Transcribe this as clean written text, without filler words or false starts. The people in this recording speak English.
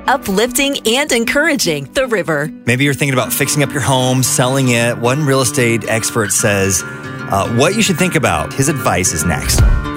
uplifting and encouraging The River. Maybe you're thinking about fixing up your home, selling it. One real estate expert says what you should think about. His advice is next.